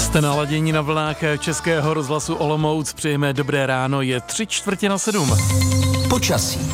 Jste naladění na vlnách Českého rozhlasu Olomouc, přejeme dobré ráno, je 6:45. Počasí.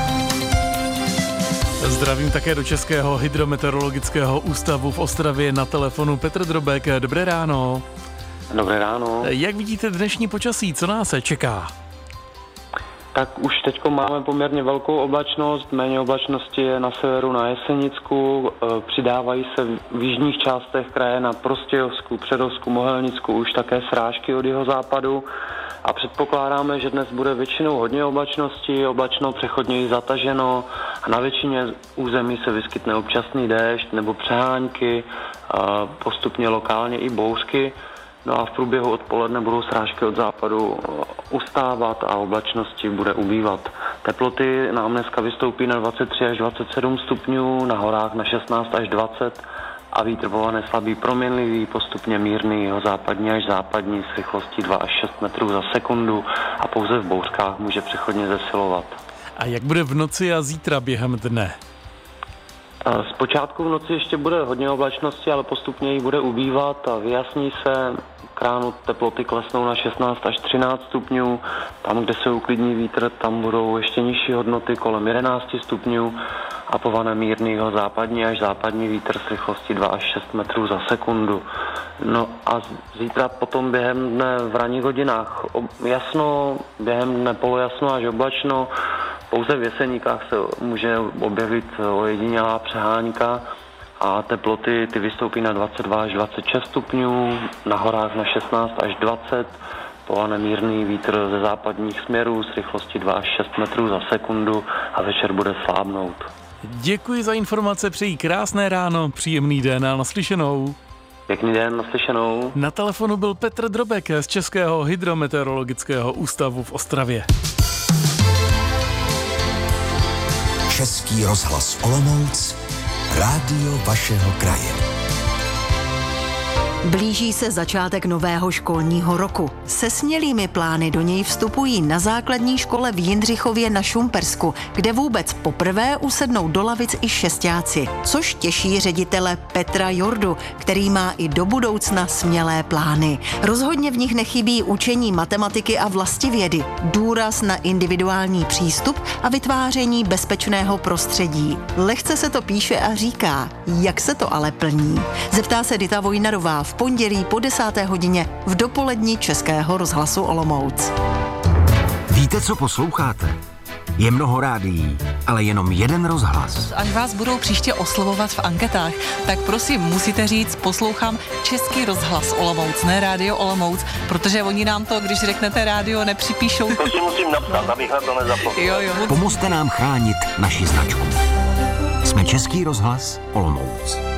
Zdravím také do Českého hydrometeorologického ústavu v Ostravě, na telefonu Petr Drobek. Dobré ráno. Dobré ráno. Jak vidíte dnešní počasí, co nás čeká? Tak už teď máme poměrně velkou oblačnost, méně oblačnosti je na severu na Jesenicku, přidávají se v jižních částech kraje na Prostějovsku, Předovsku, Mohelnicku už také srážky od jihozápadu a předpokládáme, že dnes bude většinou hodně oblačnosti, oblačno přechodně i zataženo a na většině území se vyskytne občasný déšť nebo přehánky, postupně lokálně i bouřky. No a v průběhu odpoledne budou srážky od západu ustávat a oblačnosti bude ubývat. Teploty nám dneska vystoupí na 23 až 27 stupňů, na horách na 16 až 20 a vítr povane slabý proměnlivý, postupně mírný, západní až západní s rychlostí 2 až 6 metrů za sekundu a pouze v bouřkách může přechodně zesilovat. A jak bude v noci a zítra během dne? Zpočátku v noci ještě bude hodně oblačnosti, ale postupně jí bude ubývat a vyjasní se. K ránu teploty klesnou na 16 až 13 stupňů. Tam, kde se uklidní vítr, tam budou ještě nižší hodnoty kolem 11 stupňů a povane mírnýho západní až západní vítr s rychlostí 2 až 6 metrů za sekundu. No a zítra potom během dne v ranních hodinách jasno, během dne polojasno až oblačno. Pouze v Jeseníkách se může objevit ojedinělá přehánka a teploty ty vystoupí na 22 až 26 stupňů, na horách na 16 až 20, povane mírný vítr ze západních směrů s rychlostí 2 až 6 metrů za sekundu a večer bude slábnout. Děkuji za informace, přeji krásné ráno, příjemný den a naslyšenou. Pěkný den, naslyšenou. Na telefonu byl Petr Drobek z Českého hydrometeorologického ústavu v Ostravě. Český rozhlas Olomouc, rádio vašeho kraje. Blíží se začátek nového školního roku. Se smělými plány do něj vstupují na základní škole v Jindřichově na Šumpersku, kde vůbec poprvé usednou do lavic i šestáci, což těší ředitele Petra Jordu, který má i do budoucna smělé plány. Rozhodně v nich nechybí učení matematiky a vlastivědy, důraz na individuální přístup a vytváření bezpečného prostředí. Lehce se to píše a říká, jak se to ale plní. Zeptá se Dita Vojnarová v pondělí po 10. hodině v dopoledni Českého rozhlasu Olomouc. Víte, co posloucháte? Je mnoho rádií, ale jenom jeden rozhlas. Až vás budou příště oslovovat v anketách, tak prosím, musíte říct, poslouchám Český rozhlas Olomouc, ne rádio Olomouc, protože oni nám to, když řeknete rádio, nepřipíšou. To si musím napsat, abych na to nezapomněl. Jo. Pomozte nám chránit naši značku. Jsme Český rozhlas Olomouc.